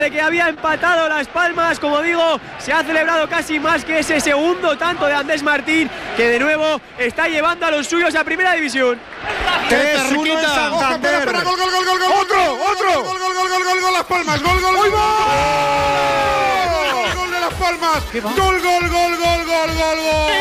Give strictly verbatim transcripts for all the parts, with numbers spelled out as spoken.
de que había empatado Las Palmas. Como digo, se ha celebrado casi más que ese segundo tanto de Andrés Martín, que de nuevo está llevando a los suyos a primera división. tres uno en Santander. Espera, espera, gol, gol, gol, gol, gol, otro, otro. Gol, gol, gol, gol, gol, gol, Las Palmas. Gol, gol, gol, gol, gol, gol de Las Palmas. Gol, gol, gol, gol, gol, gol, gol.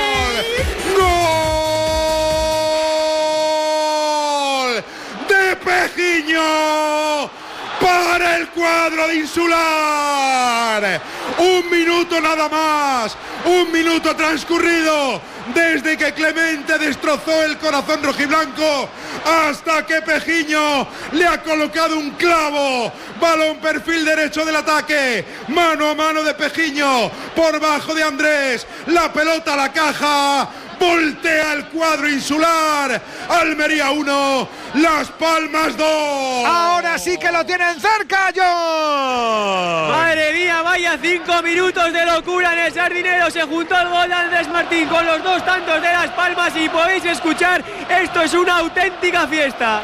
Gol de Pejiño para el cuadro de Insular. Un minuto nada más, un minuto transcurrido desde que Clemente destrozó el corazón rojiblanco hasta que Pejiño le ha colocado un clavo. Balón perfil derecho del ataque, mano a mano de Pejiño por bajo de Andrés, la pelota a la caja. Voltea el cuadro insular. Almería uno, Las Palmas dos. Ahora sí que lo tienen cerca, John. Madre mía, vaya cinco minutos de locura en el Sardinero. Se juntó el gol de Andrés Martín con los dos tantos de Las Palmas y podéis escuchar, esto es una auténtica fiesta.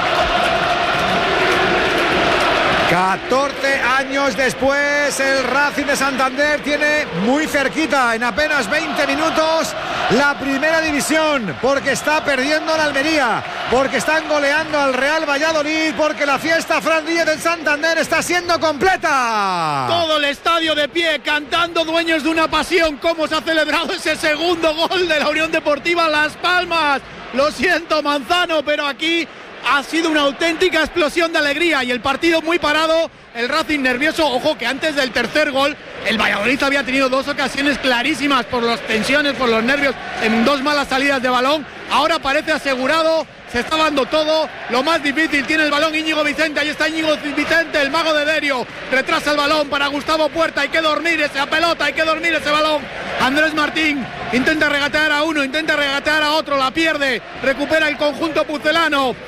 catorce años después, el Racing de Santander tiene muy cerquita, en apenas veinte minutos, la primera división, porque está perdiendo la Almería, porque están goleando al Real Valladolid, porque la fiesta Fran Díez del Santander está siendo completa. Todo el estadio de pie, cantando, dueños de una pasión. Cómo se ha celebrado ese segundo gol de la Unión Deportiva Las Palmas. Lo siento, Manzano, pero aquí ha sido una auténtica explosión de alegría y el partido muy parado, el Racing nervioso. Ojo que antes del tercer gol el Valladolid había tenido dos ocasiones clarísimas por las tensiones, por los nervios, en dos malas salidas de balón. Ahora parece asegurado, se está dando todo. Lo más difícil, tiene el balón Íñigo Vicente, ahí está Íñigo Vicente, el mago de Derio, retrasa el balón para Gustavo Puerta, hay que dormir esa pelota, hay que dormir ese balón. Andrés Martín intenta regatear a uno, intenta regatear a otro, la pierde, recupera el conjunto pucelano.